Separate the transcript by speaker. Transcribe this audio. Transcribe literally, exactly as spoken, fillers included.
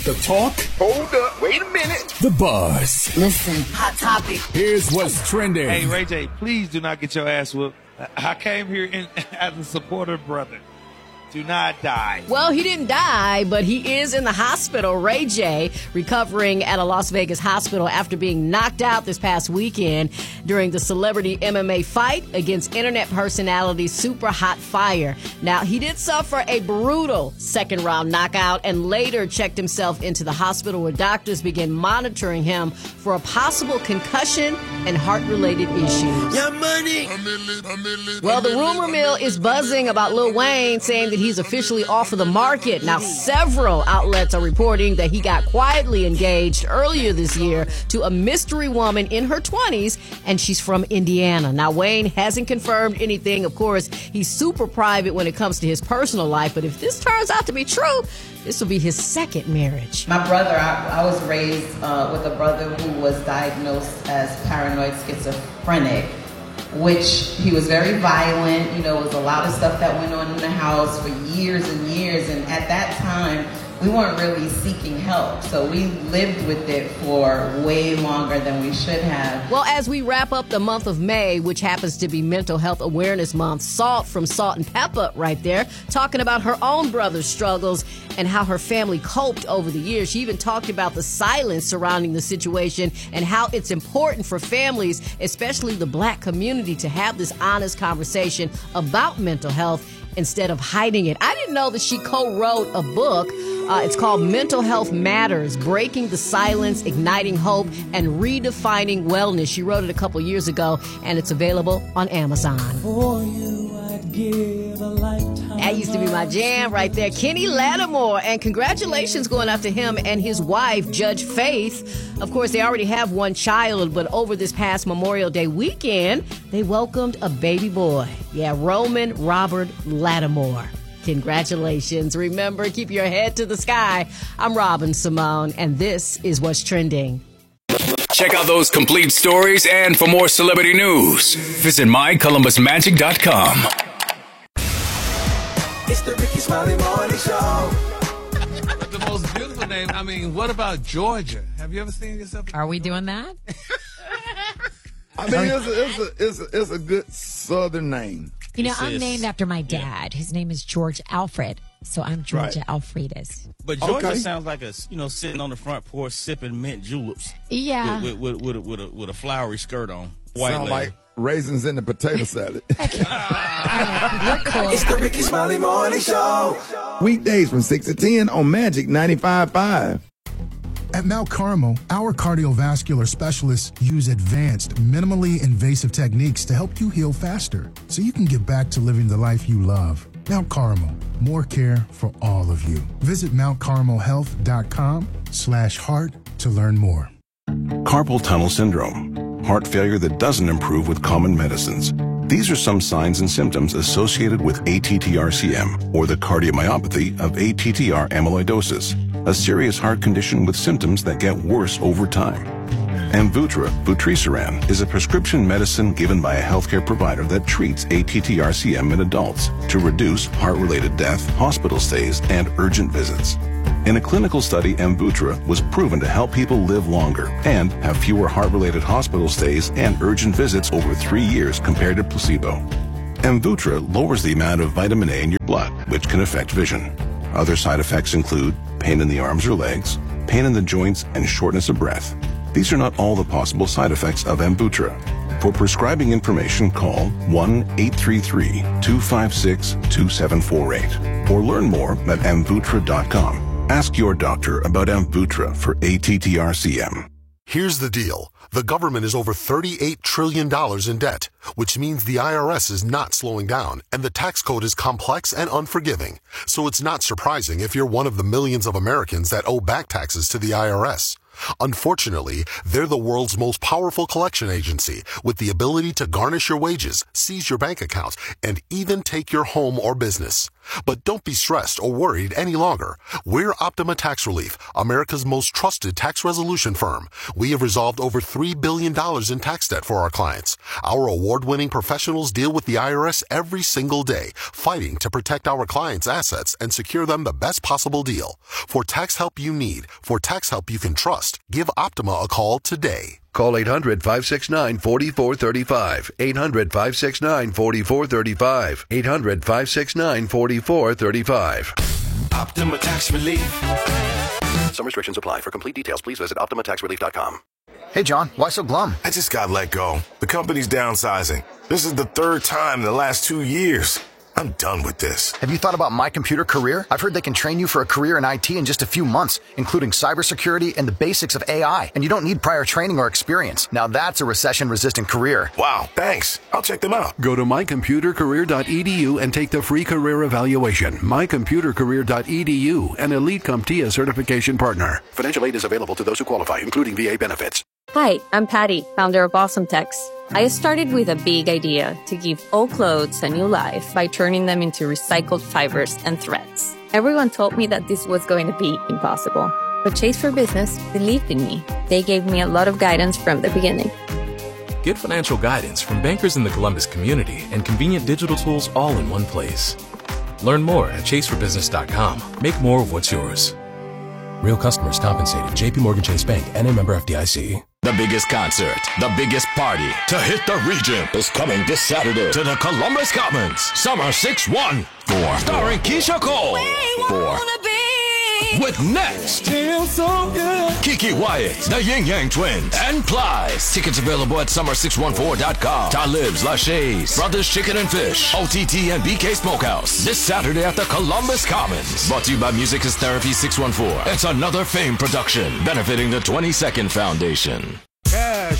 Speaker 1: The talk.
Speaker 2: Hold up. Wait a minute.
Speaker 1: The buzz.
Speaker 3: Listen. Hot topic.
Speaker 1: Here's what's trending.
Speaker 4: Hey, Ray J, please do not get your ass whooped. I came here in, as a supporter brother. Do not die.
Speaker 5: Well, he didn't die, but he is in the hospital. Ray J, recovering at a Las Vegas hospital after being knocked out this past weekend during the celebrity M M A fight against internet personality Super Hot Fire. Now, he did suffer a brutal second round knockout and later checked himself into the hospital where doctors began monitoring him for a possible concussion and heart-related issues.
Speaker 2: Your money.
Speaker 5: Well, the rumor mill is buzzing about Lil Wayne, saying that he's officially off of the market. Now, several outlets are reporting that he got quietly engaged earlier this year to a mystery woman in her twenties, and she's from Indiana. Now, Wayne hasn't confirmed anything. Of course, he's super private when it comes to his personal life, but if this turns out to be true, this will be his second marriage.
Speaker 6: My brother, I, I was raised uh, with a brother who was diagnosed as paranoid schizophrenic, which he was very violent. You know, it was a lot of stuff that went on in the house for years and years. And at that time, we weren't really seeking help. So we lived with it for way longer than we should have.
Speaker 5: Well, as we wrap up the month of May, which happens to be Mental Health Awareness Month, Salt from Salt and Pepper right there, talking about her own brother's struggles and how her family coped over the years. She even talked about the silence surrounding the situation and how it's important for families, especially the black community, to have this honest conversation about mental health instead of hiding it. I didn't know that she co-wrote a book. Uh, it's called Mental Health Matters, Breaking the Silence, Igniting Hope, and Redefining Wellness. She wrote it a couple years ago, and it's available on Amazon.
Speaker 7: For you, I'd give a lifetime.
Speaker 5: That used to be my jam right there. Kenny Lattimore, and congratulations going out to him and his wife, Judge Faith. Of course, they already have one child, but over this past Memorial Day weekend, they welcomed a baby boy. Yeah, Roman Robert Lattimore. Congratulations. Remember, keep your head to the sky. I'm Robin Simone, and this is What's Trending.
Speaker 1: Check out those complete stories, and for more celebrity news, visit my columbus magic dot com.
Speaker 2: It's the Ricky Smiley Morning Show.
Speaker 4: The most beautiful name. I mean, what about Georgia? Have you ever seen yourself?
Speaker 3: Are we doing that?
Speaker 8: I mean, it's a, it's, a, it's, a, it's a good Southern name.
Speaker 3: You know, I'm
Speaker 4: Sis.
Speaker 3: named after my dad. His name is George Alfred, so I'm Georgia
Speaker 8: Right.
Speaker 3: Alfredis.
Speaker 9: But Georgia
Speaker 8: Okay.
Speaker 9: sounds like a, you know, sitting on the front porch sipping mint juleps.
Speaker 3: Yeah.
Speaker 9: With, with, with, with, a, with, a, with a flowery skirt on. White
Speaker 8: Sound
Speaker 9: lady.
Speaker 8: like raisins in the potato salad.
Speaker 3: We're cool.
Speaker 2: It's the Ricky Smiley Morning Show.
Speaker 8: Weekdays from six to ten on Magic ninety-five point five.
Speaker 10: At Mount Carmel, our cardiovascular specialists use advanced, minimally invasive techniques to help you heal faster so you can get back to living the life you love. Mount Carmel, more care for all of you. Visit mount carmel health dot com slash heart to learn more.
Speaker 11: Carpal tunnel syndrome, heart failure that doesn't improve with common medicines. These are some signs and symptoms associated with A T T R C M, or the cardiomyopathy of A T T R amyloidosis, a serious heart condition with symptoms that get worse over time. Amvuttra, vutrisiran, is a prescription medicine given by a healthcare provider that treats A T T R C M in adults to reduce heart-related death, hospital stays, and urgent visits. In a clinical study, Amvuttra was proven to help people live longer and have fewer heart-related hospital stays and urgent visits over three years compared to placebo. Amvuttra lowers the amount of vitamin A in your blood, which can affect vision. Other side effects include pain in the arms or legs, pain in the joints, and shortness of breath. These are not all the possible side effects of Amvuttra. For prescribing information, call one eight three three, two five six, two seven four eight or learn more at amvuttra dot com. Ask your doctor about Amvuttra for A T T R C M.
Speaker 12: Here's the deal. The government is over thirty-eight trillion dollars in debt, which means the I R S is not slowing down, and the tax code is complex and unforgiving. So it's not surprising if you're one of the millions of Americans that owe back taxes to the I R S. Unfortunately, they're the world's most powerful collection agency with the ability to garnish your wages, seize your bank accounts, and even take your home or business. But don't be stressed or worried any longer. We're Optima Tax Relief, America's most trusted tax resolution firm. We have resolved over three billion dollars in tax debt for our clients. Our award-winning professionals deal with the I R S every single day, fighting to protect our clients' assets and secure them the best possible deal. For tax help you need, for tax help you can trust, give Optima a call today.
Speaker 13: Call eight hundred, five six nine, four four three five. eight hundred, five six nine, four four three five. eight hundred, five six nine, four four three five.
Speaker 2: Optima Tax Relief.
Speaker 13: Some restrictions apply. For complete details, please visit Optima Tax Relief dot com.
Speaker 14: Hey, John, why so glum?
Speaker 15: I just got let go. The company's downsizing. This is the third time in the last two years. I'm done with this.
Speaker 14: Have you thought about My Computer Career? I've heard they can train you for a career in I T in just a few months, including cybersecurity and the basics of A I. And you don't need prior training or experience. Now that's a recession-resistant career.
Speaker 15: Wow, thanks. I'll check them out.
Speaker 16: Go to my computer career dot e d u and take the free career evaluation. my computer career dot e d u, an Elite CompTIA certification partner.
Speaker 13: Financial aid is available to those who qualify, including V A benefits.
Speaker 17: Hi, I'm Patty, founder of Awesome Tex. I started with a big idea to give old clothes a new life by turning them into recycled fibers and threads. Everyone told me that this was going to be impossible, but Chase for Business believed in me. They gave me a lot of guidance from the beginning.
Speaker 18: Get financial guidance from bankers in the Columbus community and convenient digital tools all in one place. Learn more at chase for business dot com. Make more of what's yours. Real customers compensated. J P Morgan Chase Bank, N A member F D I C.
Speaker 1: The biggest concert, the biggest party to hit the region is coming this Saturday to the Columbus Commons. Summer six one four. Starring Keisha Cole. Four. With Next.
Speaker 7: Feels so good.
Speaker 1: Kiki Wyatt, the Yin Yang Twins, and Plies. Tickets available at summer six one four dot com. Talib's, Lachey's, Brothers Chicken and Fish, O T T, and B K Smokehouse. This Saturday at the Columbus Commons. Brought to you by Music is Therapy six one four. It's another Fame production benefiting the twenty-second Foundation.